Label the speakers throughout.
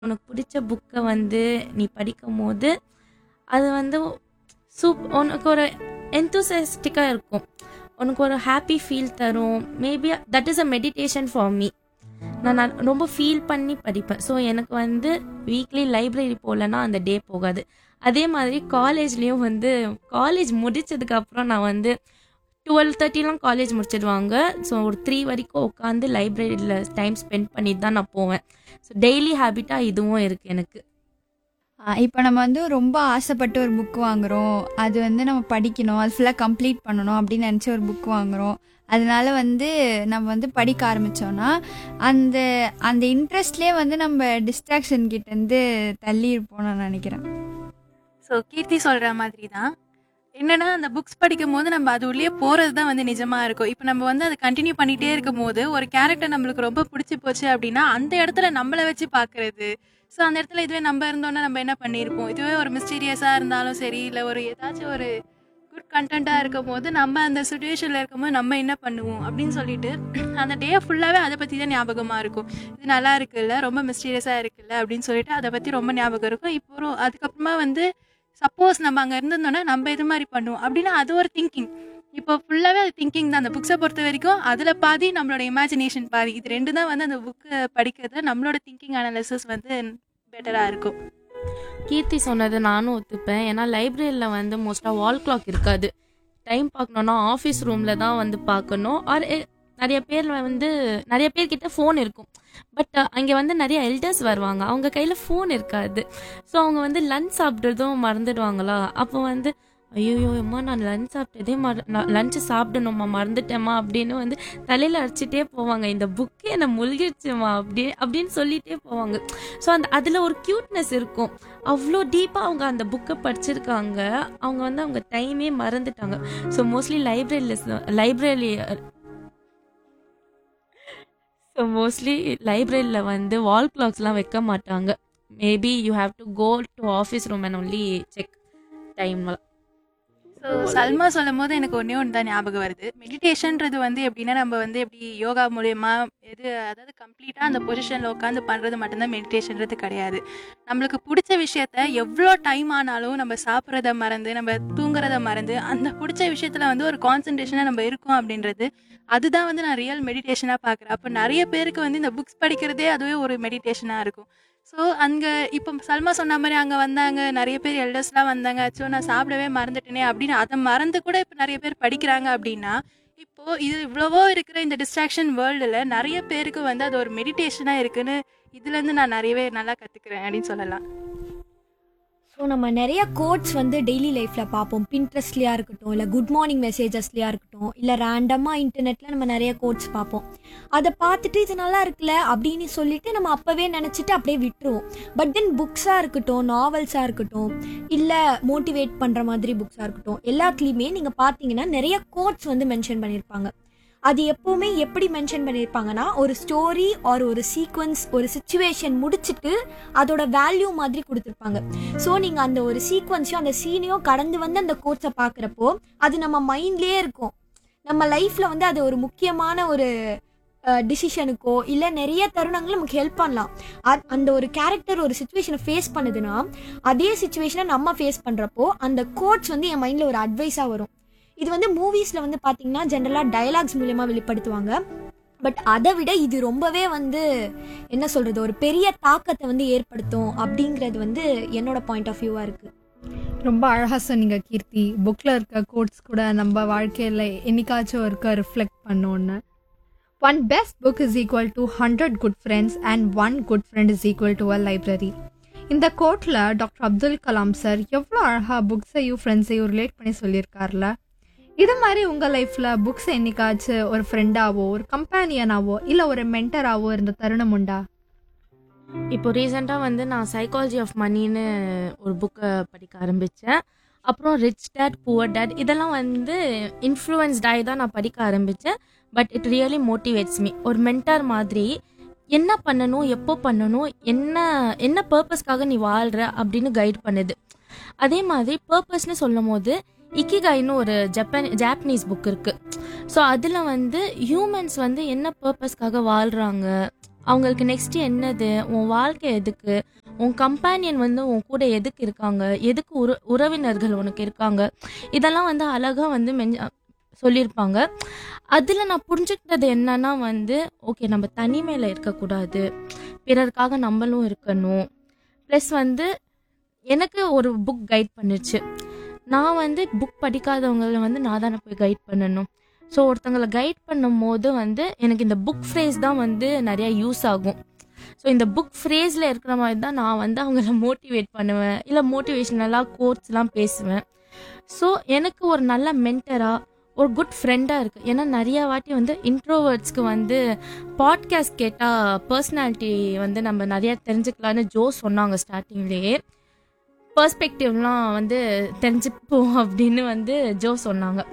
Speaker 1: உனக்கு பிடிச்ச புக்கை வந்து நீ படிக்கும்போது அது வந்து உனக்கு ஒரு எந்தூசியாஸ்டிக்காக இருக்கும். உனக்கு ஒரு ஹாப்பி ஃபீல் தரும். Maybe that is a meditation for me. நான் ரொம்ப ஃபீல் பண்ணி படிப்பேன். ஸோ எனக்கு வந்து வீக்லி லைப்ரரி போகலன்னா அந்த டே போகாது. அதே மாதிரி காலேஜ்லேயும் வந்து காலேஜ் முடிச்சதுக்கப்புறம் நான் வந்து 12:30 காலேஜ் முடிச்சிடுவாங்க. ஸோ ஒரு 3 வரைக்கும் உட்காந்து லைப்ரரியில் டைம் ஸ்பெண்ட் பண்ணிட்டு தான் நான் போவேன். ஸோ டெய்லி ஹேபிட்டாக இதுவும் இருக்குது எனக்கு.
Speaker 2: இப்போ நம்ம வந்து ரொம்ப ஆசைப்பட்டு ஒரு புக் வாங்குறோம், அது வந்து நம்ம படிக்கணும், அது ஃபுல்லாக கம்ப்ளீட் பண்ணணும் அப்படின்னு நினச்சி ஒரு புக் வாங்குறோம். அதனால வந்து நம்ம வந்து படிக்க ஆரம்பித்தோன்னா அந்த அந்த இன்ட்ரெஸ்ட்லேயே வந்து நம்ம டிஸ்ட்ராக்ஷன் கிட்டேருந்து தள்ளி இருப்போம் நான் நினைக்கிறேன்.
Speaker 3: ஸோ கீர்த்தி சொல்கிற மாதிரி தான் என்னன்னா, அந்த புக்ஸ் படிக்கும் போது நம்ம அது உள்ளே போகிறது தான் வந்து நிஜமாக இருக்கும். இப்போ நம்ம வந்து அதை கண்டினியூ பண்ணிகிட்டே இருக்கும் போது ஒரு கேரக்டர் நம்மளுக்கு ரொம்ப பிடிச்சி போச்சு அப்படின்னா அந்த இடத்துல நம்மளை வச்சு பார்க்குறது. ஸோ அந்த இடத்துல இதுவே நம்ம இருந்தோன்னா நம்ம என்ன பண்ணியிருப்போம், இதுவே ஒரு மிஸ்டீரியஸாக இருந்தாலும் சரி, இல்லை ஒரு ஏதாச்சும் ஒரு குட் கண்டென்ட்டாக இருக்கும் போது நம்ம அந்த சுச்சுவேஷனில் இருக்கும்போது நம்ம என்ன பண்ணுவோம் அப்படின்னு சொல்லிட்டு அந்த டே ஃபுல்லாகவே அதை பற்றி தான் ஞாபகமாக இருக்கும். இது நல்லா இருக்குல்ல, ரொம்ப மிஸ்டீரியஸாக இருக்குல்ல அப்படின்னு சொல்லிட்டு அதை பற்றி ரொம்ப ஞாபகம் இருக்கும். இப்போ அதுக்கப்புறமா வந்து சப்போஸ் நம்ம அங்கே இருந்திருந்தோன்னா நம்ம இது மாதிரி பண்ணுவோம் அப்படின்னா அது ஒரு திங்கிங். இப்போ ஃபுல்லாகவே அது திங்கிங் தான். அந்த புக்ஸை பொறுத்த வரைக்கும் அதில் பாதி நம்மளோட இமேஜினேஷன் பாதி, இது ரெண்டு தான் வந்து அந்த புக்கை படிக்கிறதுல நம்மளோட திங்கிங் அனாலிசிஸ் வந்து பெட்டராக இருக்கும்.
Speaker 1: கீர்த்தி சொன்னது நானும் ஒத்துப்பேன். ஏன்னா லைப்ரரியில் வந்து மோஸ்ட்டாக வால் கிளாக் இருக்காது. டைம் பார்க்கணுன்னா ஆஃபீஸ் ரூமில் தான் வந்து பார்க்கணும். ஆர் நிறைய பேர்கிட்ட ஃபோன் இருக்கும். பட் அங்கே வந்து நிறைய எல்டர்ஸ் வருவாங்க, அவங்க கையில் ஃபோன் இருக்காது. ஸோ அவங்க வந்து லன்ச் சாப்பிட்றதும் மறந்துடுவாங்களா. அப்போ வந்து ஐயோ அம்மா நான் லன்ச் சாப்பிட்டதே லஞ்சு சாப்பிடணும்மா மறந்துட்டேம்மா அப்படின்னு வந்து தலையில் அடிச்சுட்டே போவாங்க. இந்த புக்கு என்னை முழுகிடுச்சுமா அப்படின்னு சொல்லிகிட்டே போவாங்க. ஸோ அதில் ஒரு க்யூட்னஸ் இருக்கும். அவ்வளோ டீப்பாக அவங்க அந்த புக்கை படிச்சிருக்காங்க. அவங்க வந்து அவங்க டைமே மறந்துட்டாங்க. ஸோ மோஸ்ட்லி லைப்ரரியில் வந்து வால் கிளாக்ஸ்லாம் வைக்க மாட்டாங்க. Maybe you have to go to office room and only check டைம்லாம்.
Speaker 3: ஸோ சல்மா சொல்லும் போது எனக்கு ஒன்றே ஒன்று தான் ஞாபகம் வருது. மெடிடேஷன்றது வந்து எப்படின்னா நம்ம வந்து எப்படி யோகா மூலயமா அதாவது கம்ப்ளீட்டாக அந்த பொசிஷனில் உட்காந்து பண்ணுறது மட்டும்தான் மெடிடேஷன்றது கிடையாது. நம்மளுக்கு பிடிச்ச விஷயத்த எவ்வளோ டைம் ஆனாலும் நம்ம சாப்பிட்றத மறந்து நம்ம தூங்குறத மறந்து அந்த பிடிச்ச விஷயத்தில் வந்து ஒரு கான்சன்ட்ரேஷனாக நம்ம இருக்கோம் அப்படின்றது அதுதான் வந்து நான் ரியல் மெடிடேஷனாக பார்க்குறேன். அப்போ நிறைய பேருக்கு வந்து இந்த புக்ஸ் படிக்கிறதே அதுவே ஒரு மெடிடேஷனாக இருக்கும். ஸோ அங்கே இப்போ சல்மா சொன்ன மாதிரி அங்கே வந்தாங்க, நிறைய பேர் எல்டர்ஸ்லாம் வந்தாங்க, அச்சோ நான் சாப்பிடவே மறந்துட்டேனே அப்படின்னு அதை மறந்து கூட இப்போ நிறைய பேர் படிக்கிறாங்க. அப்படின்னா இப்போது இது இவ்வளவோ இருக்கிற இந்த டிஸ்ட்ராக்ஷன் வேர்ல்டில் நிறைய பேருக்கு வந்து அது ஒரு மெடிடேஷனாக இருக்குன்னு இதுலேருந்து நான் நிறையவே நல்லா கற்றுக்குறேன் அப்படின்னு சொல்லலாம்.
Speaker 4: ஸோ நம்ம நிறைய கோட்ஸ் வந்து டெய்லி லைஃப்பில் பார்ப்போம். பின்ட்ரெஸ்ட்லையாக இருக்கட்டும், இல்லை குட் மார்னிங் மெசேஜஸ்லையாக இருக்கட்டும், இல்லை ரேண்டமாக இன்டர்நெட்டில் நம்ம நிறைய கோட்ஸ் பார்ப்போம். அதை பார்த்துட்டு இது நல்லா இருக்குல்ல அப்படின்னு சொல்லிட்டு நம்ம அப்போவே நினச்சிட்டு அப்படியே விட்டுருவோம். பட் தென் புக்ஸாக இருக்கட்டும், நாவல்ஸாக இருக்கட்டும், இல்லை மோட்டிவேட் பண்ணுற மாதிரி புக்ஸாக இருக்கட்டும், எல்லாத்துலேயுமே நீங்கள் பார்த்தீங்கன்னா நிறைய கோட்ஸ் வந்து மென்ஷன் பண்ணியிருப்பாங்க. அது எப்போவுமே எப்படி மென்ஷன் பண்ணியிருப்பாங்கன்னா ஒரு ஸ்டோரி ஆர் ஒரு சீக்வன்ஸ் ஒரு சிச்சுவேஷன் முடிச்சுட்டு அதோட வேல்யூ மாதிரி கொடுத்துருப்பாங்க. ஸோ நீங்கள் அந்த ஒரு சீக்வன்ஸையும் அந்த சீனையும் கடந்து வந்து அந்த கோட்ஸை பார்க்குறப்போ அது நம்ம மைண்ட்லேயே இருக்கும். நம்ம லைஃப்பில் வந்து அது ஒரு முக்கியமான ஒரு டிசிஷனுக்கோ இல்லை நிறைய தருணங்கள் நமக்கு ஹெல்ப் பண்ணலாம். அந்த ஒரு கேரக்டர் ஒரு சுச்சுவேஷனை ஃபேஸ் பண்ணுதுன்னா அதே சுச்சுவேஷனை நம்ம ஃபேஸ் பண்ணுறப்போ அந்த கோட்ஸ் வந்து என் மைண்டில் ஒரு அட்வைஸாக வரும். இது வந்து மூவிஸில் வந்து பார்த்தீங்கன்னா ஜென்ரலாக டயலாக்ஸ் மூலயமா வெளிப்படுத்துவாங்க. பட் அதை விட இது ரொம்பவே வந்து என்ன சொல்கிறது, ஒரு பெரிய தாக்கத்தை வந்து ஏற்படுத்தும் அப்படிங்கிறது வந்து என்னோட பாயிண்ட் ஆஃப் வியூவாக இருக்குது.
Speaker 5: ரொம்ப அழகாக சொன்னீங்க கீர்த்தி. புக்கில் இருக்க கோட்ஸ் கூட நம்ம வாழ்க்கையில் என்னைக்காச்சும் இருக்க ரிஃப்ளெக்ட் பண்ணோன்னு. One best book is equal to 100 good friends and 1 good friend is equal to a library. இந்த கோட்டில் டாக்டர் அப்துல் கலாம் சார் எவ்வளோ அழகாக புக்ஸையும் ஃப்ரெண்ட்ஸையும் ரிலேட் பண்ணி சொல்லியிருக்காருல. இது மாதிரி உங்கள் லைஃப்பில் புக்ஸ் என்னைக்காச்சும் ஒரு ஃப்ரெண்டாவோ ஒரு கம்பேனியனாவோ இல்லை ஒரு மென்டராவோ இருந்த தருணம் உண்டா?
Speaker 1: இப்போ ரீசெண்டாக வந்து நான் சைக்காலஜி ஆஃப் மணின்னு ஒரு புக்கை படிக்க ஆரம்பித்தேன். அப்புறம் ரிச் டேட் புவர் டேட் இதெல்லாம் வந்து இன்ஃப்ளூயன்ஸ்டாகி தான் நான் படிக்க ஆரம்பித்தேன். But it really motivates me. ஒரு மென்டார் மாதிரி என்ன பண்ணணும், எப்போ பண்ணணும், என்ன பர்பஸ்க்காக நீ வாழ்கிற அப்படின்னு கைட் பண்ணுது. அதே மாதிரி பர்பஸ்ன்னு சொல்லும் போது இக்கிகாய்னு ஒரு ஜாப்பனீஸ் புக் இருக்குது. ஸோ அதில் வந்து ஹியூமன்ஸ் வந்து என்ன பர்பஸ்க்காக வாழ்கிறாங்க, அவங்களுக்கு நெக்ஸ்ட் என்னது, உன் வாழ்க்கை எதுக்கு, உன் கம்பேனியன் வந்து உன் கூட எதுக்கு இருக்காங்க, எதுக்கு உறவினர்கள் உனக்கு இருக்காங்க, இதெல்லாம் வந்து அழகாக வந்து சொல்லியிருப்பாங்க. அதில் நான் புரிஞ்சுக்கிட்டது என்னன்னா வந்து ஓகே நம்ம தனிமையில் இருக்கக்கூடாது, பிறருக்காக நம்மளும் இருக்கணும். ப்ளஸ் வந்து எனக்கு ஒரு புக் கைட் பண்ணிச்சு. நான் வந்து புக் படிக்காதவங்களை வந்து நான் தானே போய் கைட் பண்ணணும். ஸோ ஒருத்தங்களை கைட் பண்ணும் போது வந்து எனக்கு இந்த புக் ஃப்ரேஸ் தான் வந்து நிறையா யூஸ் ஆகும். ஸோ இந்த புக் ஃப்ரேஸில் இருக்கிற மாதிரி தான் நான் வந்து அவங்கள மோட்டிவேட் பண்ணுவேன், இல்லை மோட்டிவேஷ்னலாக கோட்ஸ்லாம் பேசுவேன். ஸோ எனக்கு ஒரு நல்ல மென்டராக ஒரு குட் ஃப்ரெண்டாக இருக்குது. ஏன்னா நிறையா வாட்டி வந்து இன்ட்ரோவர்ட்ஸ்க்கு வந்து பாட்காஸ்ட் கேட்டால் பர்சனாலிட்டி வந்து நம்ம நிறையா தெரிஞ்சுக்கலான்னு ஜோ சொன்னாங்க ஸ்டார்டிங்லேயே. பர்ஸ்பெக்டிவ்லாம் வந்து தெரிஞ்சுப்போம் அப்படின்னு வந்து ஜோ சொன்னாங்க.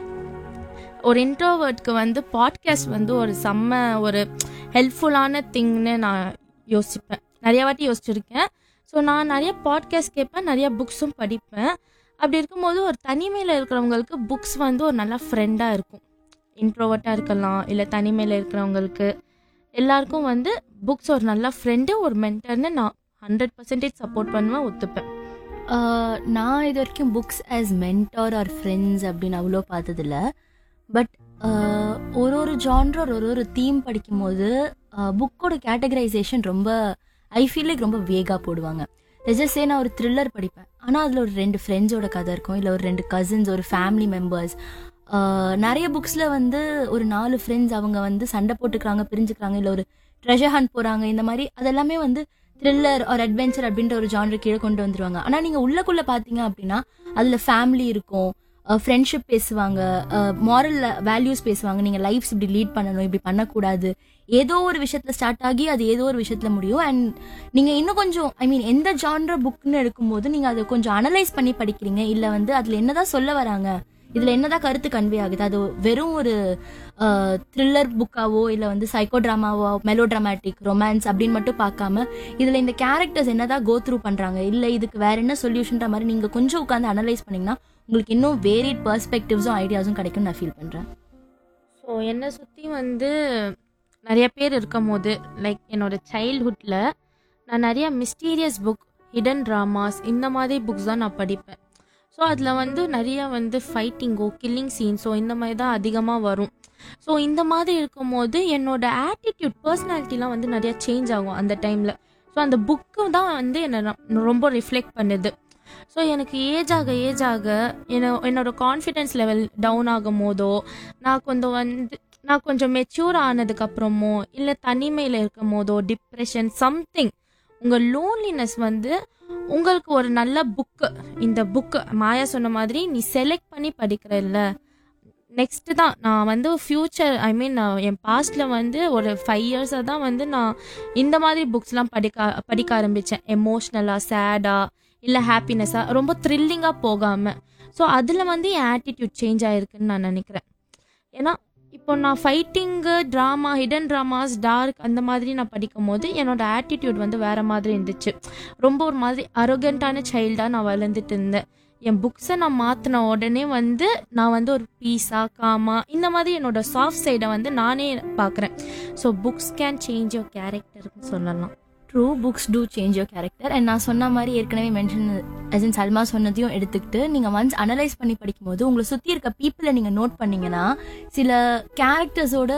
Speaker 1: ஒரு இன்ட்ரோவர்ட்க்கு வந்து பாட்காஸ்ட் வந்து ஒரு ஒரு ஹெல்ப்ஃபுல்லான திங்னு நான் யோசிப்பேன், நிறையா வாட்டி யோசிச்சிருக்கேன். ஸோ நான் நிறைய பாட்காஸ்ட் கேட்பேன், நிறைய புக்ஸும் படிப்பேன். அப்படி இருக்கும்போது ஒரு தனிமையில் இருக்கிறவங்களுக்கு புக்ஸ் வந்து ஒரு நல்ல ஃப்ரெண்டாக இருக்கும். இன்ட்ரோவர்ட்டாக இருக்கலாம், இல்லை தனிமையில் இருக்கிறவங்களுக்கு எல்லாருக்கும் வந்து புக்ஸ் ஒரு நல்ல ஃப்ரெண்டு, ஒரு மென்டர்னு நான் 100% சப்போர்ட் பண்ணுவேன், ஒத்துப்பேன்.
Speaker 6: நான் இது வரைக்கும் books as mentor are friends அப்படின்னு அவ்வளோ பார்த்ததில்ல. பட் ஒரு ஜான்ரர் ஒரு தீம் படிக்கும்போது புக்கோட கேட்டகரைசேஷன் ரொம்ப ஐ ஃபீல் லைக் ரொம்ப வேகாக போடுவாங்க. ஜஸ்ட் நான் ஒரு த்ரில்லர் படிப்பேன், ஆனால் அதில் ஒரு 2 ஃப்ரெண்ட்ஸோட கதை இருக்கும், இல்லை ஒரு 2 கசின்ஸ், ஒரு ஃபேமிலி மெம்பர்ஸ். நிறைய புக்ஸில் வந்து ஒரு 4 ஃப்ரெண்ட்ஸ் அவங்க வந்து சண்டை போட்டுக்கிறாங்க, பிரிஞ்சுக்கிறாங்க, இல்லை ஒரு ட்ரெஷர் ஹண்ட் போகிறாங்க. இந்த மாதிரி அதெல்லாமே வந்து த்ரில்லர் ஒரு அட்வென்ச்சர் அப்படின்ற ஒரு ஜான்ரு கீழே கொண்டு வந்துருவாங்க. ஆனால் நீங்கள் உள்ளக்குள்ளே பார்த்தீங்க அப்படின்னா அதில் ஃபேமிலி இருக்கும், ஃப்ரெண்ட்ஷிப் பேசுவாங்க, மாரல் வேல்யூஸ் பேசுவாங்க, நீங்கள் லைஃப்ஸ் இப்படி லீட் பண்ணணும், இப்படி பண்ணக்கூடாது. ஏதோ ஒரு விஷயத்தில் ஸ்டார்ட் ஆகி அது ஏதோ ஒரு விஷயத்தில் முடியும். அண்ட் நீங்கள் இன்னும் கொஞ்சம் எந்த ஜான்ர புக்னு எடுக்கும்போது நீங்கள் அதை கொஞ்சம் அனலைஸ் பண்ணி படிக்கிறீங்க, இல்லை வந்து அதில் என்னதான் சொல்ல வராங்க, இதில் என்னதான் கருத்து கன்வே ஆகுது. அது வெறும் ஒரு த்ரில்லர் புக்காவோ இல்லை வந்து சைக்கோ ட்ராமாவோ மெலோ ட்ராமாட்டிக் ரொமான்ஸ் அப்படின்னு மட்டும் பார்க்காம இதில் இந்த கேரக்டர்ஸ் என்னதான் கோ த்ரூ பண்ணுறாங்க, இல்லை இதுக்கு வேற என்ன சொல்யூஷன்ற மாதிரி நீங்கள் கொஞ்சம் உட்காந்து அனலைஸ் பண்ணிங்கன்னா உங்களுக்கு இன்னும் வேரியட் பெர்ஸ்பெக்டிவ்ஸும் ஐடியாஸும் கிடைக்கும்னு நான் ஃபீல் பண்ணுறேன்.
Speaker 1: ஸோ என்னை சுற்றி வந்து நிறைய பேர் இருக்கும் போது லைக் என்னோட சைல்ட்ஹுட்டில் நான் நிறைய மிஸ்டீரியஸ் புக், ஹிடன் ட்ராமாஸ், இந்த மாதிரி புக்ஸ் தான் நான் படிப்பேன். ஸோ அதில் வந்து நிறைய வந்து ஃபைட்டிங்கோ கில்லிங் சீன்ஸோ இந்த மாதிரி தான் அதிகமாக வரும். ஸோ இந்த மாதிரி இருக்கும்போது என்னோட ஆட்டிடியூட், பர்சனாலிட்டிலாம் வந்து நிறையா சேஞ்ச் ஆகும் அந்த டைமில். ஸோ அந்த புக்கு தான் வந்து என்னை ரொம்ப ரிஃப்ளெக்ட் பண்ணுது. ஸோ எனக்கு ஏஜ் ஆக என்னோட கான்ஃபிடென்ஸ் லெவல் டவுன் ஆகும் போதோ, நான் கொஞ்சம் மெச்சூர் ஆனதுக்கப்புறமோ, இல்லை தனிமையில் இருக்கும் போதோ, டிப்ரெஷன் சம்திங், உங்கள் லோன்லினஸ் வந்து உங்களுக்கு ஒரு நல்ல புக்கு, இந்த புக்கு மாயா சொன்ன மாதிரி நீ செலக்ட் பண்ணி படிக்கிறல்ல, நெக்ஸ்ட்டு தான் நான் வந்து ஃப்யூச்சர் என் பாஸ்டில் வந்து ஒரு 5 இயர்ஸாக தான் வந்து நான் இந்த மாதிரி புக்ஸ்லாம் படிக்க ஆரம்பித்தேன். எமோஷ்னலாக, சேடாக, இல்லை ஹாப்பினஸ்ஸாக, ரொம்ப த்ரில்லிங்காக போகாமல். ஸோ அதில் வந்து என் ஆட்டிடியூட் சேஞ்ச் ஆகிருக்குன்னு நான் நினைக்கிறேன். ஏன்னா இப்போ நான் fighting, drama, hidden dramas, dark அந்த மாதிரி நான் படிக்கும் போது என்னோட ஆட்டிடியூட் வந்து வேறு மாதிரி இருந்துச்சு. ரொம்ப ஒரு மாதிரி அரோகண்டான சைல்டாக நான் வளர்ந்துட்டு இருந்தேன். என் புக்ஸை நான் மாற்றின உடனே வந்து நான் வந்து ஒரு பீஸாக, காமாக, இந்த மாதிரி என்னோட சாஃப்ட் சைடை வந்து நானே பார்க்குறேன். So books can change your கேரக்டர்னு சொல்லலாம்.
Speaker 6: True, books two change your character. And நான் சொன்ன மாதிரி ஏற்கனவே மென்ஷன் அஸ் சல்மா சொன்னதையும் எடுத்துக்கிட்டு நீங்கள் ஒன்ஸ் அனலைஸ் பண்ணி படிக்கும்போது உங்களை சுற்றி இருக்க பீப்புளை நீங்கள் நோட் பண்ணீங்கன்னா சில கேரக்டர்ஸோட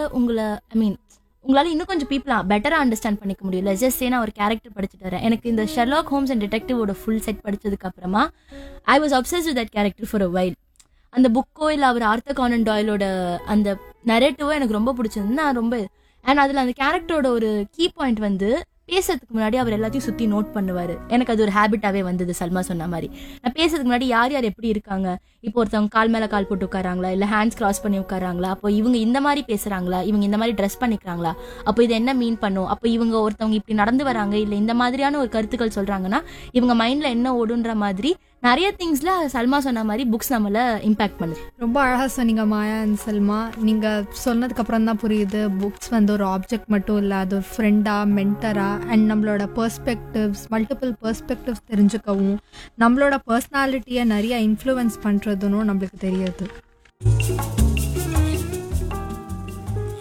Speaker 6: உங்களால் இன்னும் கொஞ்சம் பீப்புளாக பெட்டராக அண்டர்ஸ்டாண்ட் பண்ணிக்க முடியும். ஜஸ்ட் நான் ஒரு கேரக்டர் படிச்சுட்டு வரேன், எனக்கு இந்த Sherlock Holmes and டிடெக்டிவோட full set படிச்சதுக்கு அப்புறமா I was obsessed with that character for a while. அந்த புக்கோ இல்லை அவர் ஆர்த்தர் கானன் டாயிலோட அந்த நரேட்டிவோ எனக்கு ரொம்ப பிடிச்சிருந்து. நான் ரொம்ப அதில் அந்த கேரக்டரோட ஒரு கீ பாயிண்ட் வந்து பேசுறதுக்கு முன்னாடி அவர் எல்லாத்தையும் சுற்றி நோட் பண்ணுவார். எனக்கு அது ஒரு ஹேபிட்டாகவே வந்தது. சல்மா சொன்ன மாதிரி நான் பேசுறதுக்கு முன்னாடி யார் யார் எப்படி இருக்காங்க, இப்போ ஒருத்தவங்க கால் மேலே கால் போட்டு உட்காராங்களா, இல்லை ஹேண்ட்ஸ் கிராஸ் பண்ணி உட்காராங்களா, அப்போ இவங்க இந்த மாதிரி பேசுகிறாங்களா, இவங்க இந்த மாதிரி ட்ரெஸ் பண்ணிக்கிறாங்களா, அப்போ இது என்ன மீன் பண்ணும், அப்போ இவங்க ஒருத்தவங்க இப்படி நடந்து வராங்க, இல்லை இந்த மாதிரியான ஒரு கருத்துக்கள் சொல்கிறாங்கன்னா இவங்க மைண்டில் என்ன ஓடுன்ற மாதிரி நிறைய திங்ஸ்ல சல்மா சொன்ன மாதிரி புக்ஸ் நம்மளை இம்பாக்ட் பண்ணுது.
Speaker 5: ரொம்ப அழகாக சொன்னீங்க மாயா அண்ட் சல்மா. நீங்கள் சொன்னதுக்கப்புறம் தான் புரியுது புக்ஸ் வந்து ஒரு ஆப்ஜெக்ட் மட்டும் இல்லை, அது ஒரு ஃப்ரெண்டாக, மென்டராக அண்ட் நம்மளோட பெர்ஸ்பெக்டிவ்ஸ், மல்டிபிள் பெர்ஸ்பெக்டிவ்ஸ் தெரிஞ்சுக்கவும் நம்மளோட பர்சனாலிட்டியை நிறைய இன்ஃப்ளூயன்ஸ் பண்ணுறதுன்னு நம்மளுக்கு தெரியுது.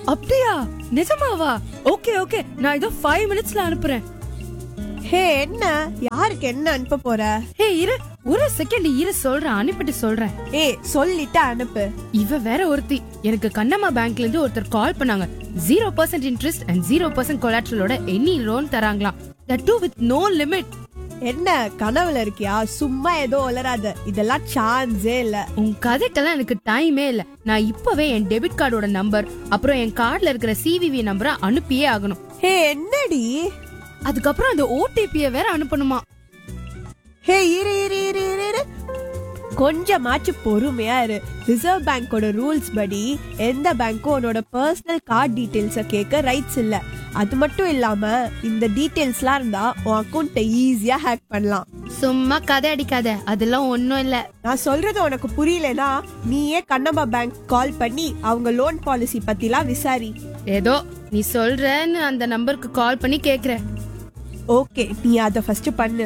Speaker 7: அப்படியா? நிஜமாவா? ஓகே ஓகே, நான் இதோ 5 மினிட்ஸ்ல அனுப்புறேன்.
Speaker 8: ஹே, என்ன யாருக்கு என்ன அனுப்ப போற?
Speaker 7: ஹே இரு, ஒரு செகண்ட் இரு, சொல்றேன், அனுப்பிட்டு சொல்றேன்.
Speaker 8: சொல்லிட்டு அனுப்பு.
Speaker 7: இவ வேற ஒருத்தி. எனக்கு கண்ணம்மா பேங்க்ல இருந்து ஒருத்தர் கால் பண்ணாங்க. 0% interest and 0% கொலாட்ரலோட any loan தராங்களாம். That too with no limit.
Speaker 8: என்ன கனவுல இருக்கியா? சும்மா ஏதோ உளராத, இதெல்லாம் சான்ஸே இல்ல.
Speaker 7: உன் கதைக்கெல்லாம் எனக்கு டைமே இல்ல. நான் இப்பவே என் டெபிட் கார்டோட நம்பர் அப்புறம் என் கார்டுல இருக்கிற சிவிவி நம்பரை அனுப்பியே ஆகணும்.
Speaker 8: ஹே, என்னடி?
Speaker 7: அதுக்கப்புறம் அந்த ஓடிபியை வேற அனுப்பணுமா?
Speaker 8: ஹே, இரு இரு இரு இரு இரு. கொஞ்சமாச்சு பொறுமையா இரு. ரிசர்வ் பேங்கோட ரூல்ஸ் படி எந்த பேங்க்கும் உன்னோட பர்சனல் கார்டு டீடைல்ஸ கேட்க ரைட்ஸ் இல்ல. அது மட்டும் இல்லாம இந்த டீடைல்ஸ்லாம் இருந்தா உன் அக்கௌண்ட்டை ஈஸியா ஹேக் பண்ணலாம்.
Speaker 7: சும்மா கதை அடிக்காத, அதெல்லாம் ஒன்னும் இல்ல.
Speaker 8: நான் சொல்றது உனக்கு புரியலனா நீயே கண்ணம்மா பேங்க் கால் பண்ணி அவங்க லோன் பாலிசி பத்திலாம் விசாரி.
Speaker 7: ஏதோ நீ சொல்றன்னு அந்த நம்பருக்கு கால் பண்ணி கேக்குறேன்.
Speaker 8: ஓகே, நீ அத ஃபர்ஸ்ட் பண்ணு.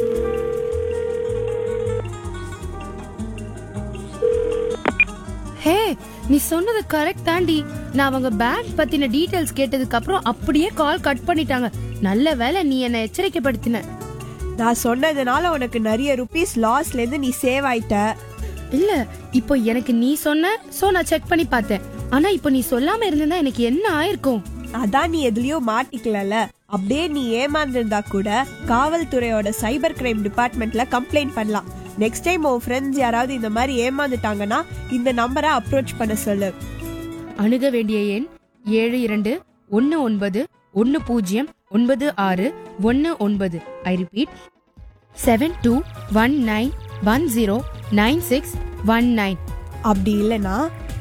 Speaker 7: ஹே, நீ சொன்னது கரெக்ட் தாண்டி. நான் அவங்க பேங்க் பத்தின டீடைல்ஸ் கேட்டதுக்கு அப்புறம் அப்படியே கால் கட் பண்ணிட்டாங்க. நல்ல வேளை நீ என்ன எச்சரிக்கைப்படுத்தின.
Speaker 8: நான் சொன்னதுனால உனக்கு நிறைய ருபீஸ் லாஸ்ல இருந்து நீ சேவ் ஆயிட்ட.
Speaker 7: இல்ல, இப்போ எனக்கு நீ சொன்ன, சோ நான் செக் பண்ணி பார்த்தேன். ஆனா இப்போ நீ சொல்லாம இருந்தா எனக்கு என்ன ஆயிருக்கும்?
Speaker 8: அதான் நீ எதுலயோ மாட்டிக்கலல. அப்படியே நீ ஏமாந்திருந்தா கூட காவல்துறையோட சைபர் கிரைம் டிபார்ட்மெண்ட்ல கம்ப்ளைண்ட் பண்ணலாம். நெக்ஸ்ட் டைம் உன் ஃப்ரெண்ட்ஸ் யாராவது இந்த மாதிரி ஏமாந்துட்டாங்கன்னா இந்த நம்பரை அப்ரோச் பண்ண சொல்லு.
Speaker 7: அணுக வேண்டிய எண் 7219109619. I repeat 7219109619.
Speaker 8: அப்படி இல்லனா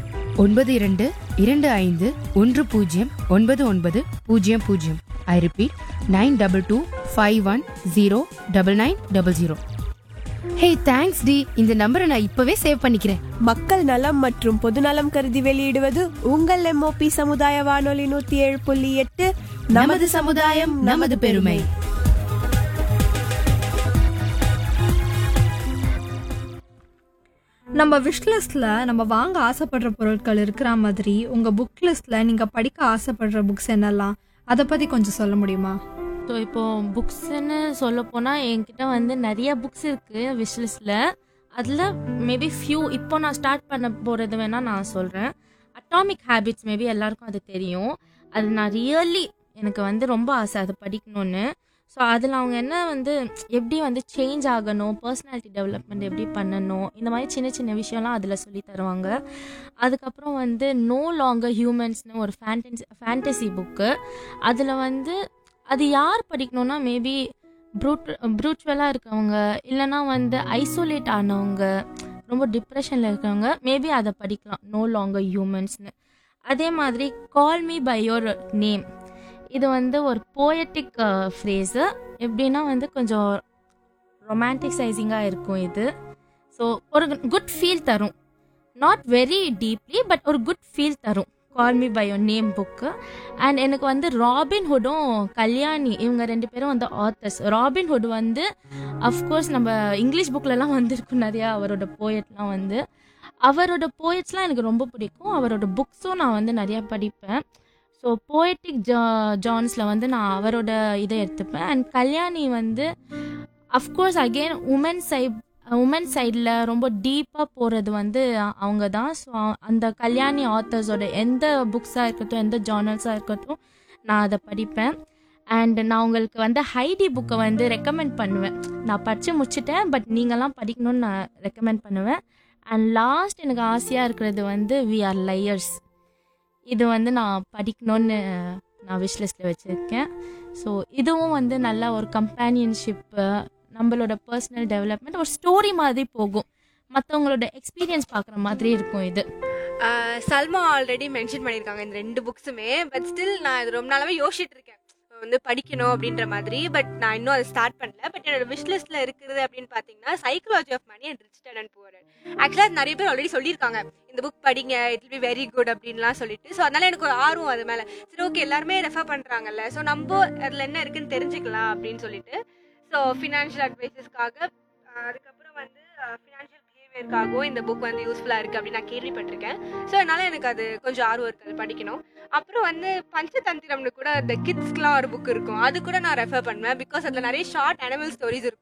Speaker 7: 9225109900. I repeat 9225109900. Hey, thanks D. இந்த நம்பரை நான் இப்பவே சேவ் பண்ணிக்கிறேன்.
Speaker 8: மக்கள் நலம் மற்றும் பொதுநலம் கருதி வெளியிடுவது உங்கள் எம்ஓபி சமுதாய வானொலி 107.8.
Speaker 7: நமது சமுதாயம், நமது பெருமை.
Speaker 5: நம்ம விஷ் லிஸ்ட்ல நம்ம வாங்க ஆசைப்படுற பொருட்கள் இருக்கிற மாதிரி உங்க புக் லிஸ்ட்ல நீங்க படிக்க ஆசைப்படுற புக்ஸ் என்னெல்லாம், அதை பத்தி கொஞ்சம் சொல்ல முடியுமா?
Speaker 1: ஸோ இப்போ புக்ஸ்ன்னு சொல்ல போனால் என்கிட்ட வந்து நிறைய புக்ஸ் இருக்குது விஷ்லிஸ்டில். அதில் மேபி ஃபியூ இப்போ நான் ஸ்டார்ட் பண்ண போகிறது வேணால் நான் சொல்கிறேன். அட்டாமிக் ஹேபிட்ஸ், மேபி எல்லாருக்கும் அது தெரியும். அது நான் ரியலி எனக்கு வந்து ரொம்ப ஆசை அது படிக்கணும்னு. ஸோ அதில் அவங்க என்ன வந்து எப்படி வந்து சேஞ்ச் ஆகணும், பர்சனாலிட்டி டெவலப்மெண்ட் எப்படி பண்ணணும், இந்த மாதிரி சின்ன சின்ன விஷயம்லாம் அதில் சொல்லி தருவாங்க. அதுக்கப்புறம் வந்து நோ லாங்கர் ஹியூமன்ஸ்னு ஒரு ஃபேண்டசி புக்கு. அதில் வந்து அது யார் படிக்கணும்னா மேபி ப்ரூச்சுவலாக இருக்கவங்க, இல்லைனா வந்து ஐசோலேட் ஆனவங்க, ரொம்ப டிப்ரெஷனில் இருக்கவங்க மேபி அதை படிக்கலாம், நோ லாங்கர் ஹியூமன்ஸ்னு. அதே மாதிரி call me by your name, இது வந்து ஒரு போயட்டிக் ஃப்ரேஸு. எப்படின்னா வந்து கொஞ்சம் ரொமான்டிசைசிங்காக இருக்கும் இது. ஸோ ஒரு குட் ஃபீல் தரும், நாட் வெரி டீப்லி பட் ஒரு குட் ஃபீல் தரும் call me by your name book. And எனக்கு வந்து ராபின்ஹுட்டும் கல்யாணி, இவங்க 2 பேரும் வந்து ஆத்தர்ஸ். ராபின்ஹுட் வந்து அஃப்கோர்ஸ் நம்ம இங்கிலீஷ் புக்லலாம் வந்துருக்கும் நிறையா, அவரோட போயட்லாம் வந்து. அவரோட போயட்ஸ்லாம் எனக்கு ரொம்ப பிடிக்கும். அவரோட புக்ஸும் நான் வந்து நிறையா படிப்பேன். ஸோ போயட்டிக் ஜான்ஸில் வந்து நான் அவரோட இதை எடுத்துப்பேன். அண்ட் கல்யாணி வந்து அஃப்கோர்ஸ் அகெயின் உமன் சைடில் ரொம்ப டீப்பாக போகிறது வந்து அவங்க தான். ஸோ அந்த கல்யாணி ஆத்தர்ஸோட எந்த புக்ஸாக இருக்கட்டும், எந்த ஜார்னல்ஸாக இருக்கட்டும், நான் அதை படிப்பேன். அண்ட் நான் உங்களுக்கு வந்து ஹைடி புக்கை வந்து ரெக்கமெண்ட் பண்ணுவேன். நான் படித்து முடிச்சிட்டேன், பட் நீங்கள்லாம் படிக்கணும்னு நான் ரெக்கமெண்ட் பண்ணுவேன். அண்ட் லாஸ்ட் எனக்கு ஆசையாக இருக்கிறது வந்து வி ஆர் லையர்ஸ். இது வந்து நான் படிக்கணும்னு நான் விஷ்லிஸ்ட்டில் வச்சுருக்கேன். ஸோ இதுவும் வந்து நல்லா ஒரு கம்பேனியன்ஷிப்பு, நம்மளோட பர்சனல் டெவலப்மெண்ட், ஒரு ஸ்டோரி மாதிரி போகும், மற்றவங்களோட எக்ஸ்பீரியன்ஸ் பார்க்குற மாதிரி இருக்கும் இது.
Speaker 9: சல்மா ஆல்ரெடி மென்ஷன் பண்ணியிருக்காங்க இந்த 2 புக்ஸுமே. பட் ஸ்டில் நான் இது ரொம்ப நாளாவே யோசிச்சுட்டு இருக்கேன் வந்து படிக்கணும் அப்படின்ற மாதிரி. பட் நான் இன்னும் அதை ஸ்டார்ட் பண்ணல. பட் என்னோட விஷ் லிஸ்ட்ல இருக்கிறது அப்படின்னு பார்த்தீங்கன்னா psychology of money and rich dad and poor. ஆக்சுவலாக நிறைய பேர் ஆல்ரெடி சொல்லியிருக்காங்க இந்த புக் படிங்க, it will be very good அப்படின்லாம் சொல்லிட்டு. ஸோ அதனால எனக்கு ஒரு ஆர்வம் அது மேலே. சரி ஓகே, எல்லாருமே ரெஃபர் பண்ணுறாங்கல்ல, ஸோ நம்ம அதில் என்ன இருக்குன்னு தெரிஞ்சுக்கலாம் அப்படின்னு சொல்லிட்டு. ஸோ ஃபினான்ஷியல் அட்வைசஸ்க்காக, அதுக்கப்புறம் வந்து ஃபினான்ஷியல் பிஹேவியர் பேருக்காகவும் இந்த புக் வந்து யூஸ்ஃபுல்லாக இருக்குது அப்படின்னு நான் கேள்விப்பட்டிருக்கேன். ஸோ அதனால் எனக்கு அது கொஞ்சம் ஆர்வம் இருக்குது, அது படிக்கணும். அப்புறம் வந்து பஞ்சதந்திரம்னு கூட இந்த கிட்ஸ்க்குலாம் ஒரு புக் இருக்கும், அது கூட நான் ரெஃபர் பண்ணுவேன். பிகாஸ் அதில் நிறைய ஷார்ட் அனிமல் ஸ்டோரிஸ் இருக்கும்.